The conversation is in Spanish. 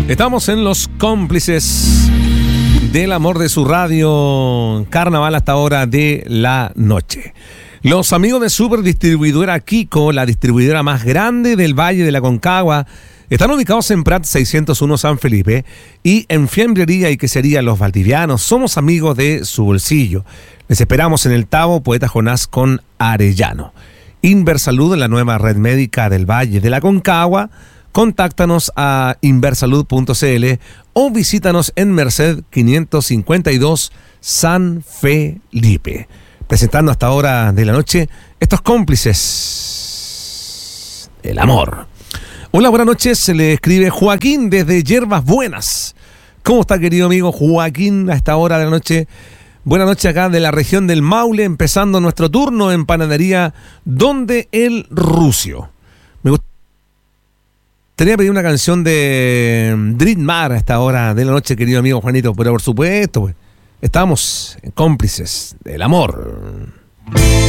Estamos en los cómplices del amor de su radio Carnaval hasta hora de la noche. Los amigos de Super Distribuidora Kiko, la distribuidora más grande del Valle de la Concagua, están ubicados en Prat 601 San Felipe y en Fiambrería y Quesería Los Valdivianos. Somos amigos de su bolsillo. Les esperamos en el Tabo Poeta Jonás con Arellano. Inversalud, la nueva red médica del Valle de la Concagua. Contáctanos a inversalud.cl o visítanos en Merced 552 San Felipe. Presentando hasta hora de la noche estos cómplices del amor. Hola, buenas noches, se le escribe Joaquín desde Hierbas Buenas. ¿Cómo está, querido amigo Joaquín, a esta hora de la noche? Buenas noches acá de la región del Maule, empezando nuestro turno en panadería Donde el Rucio. Me gustaría pedir una canción de Dritmar a esta hora de la noche, querido amigo Juanito, pero por supuesto, estamos cómplices del amor.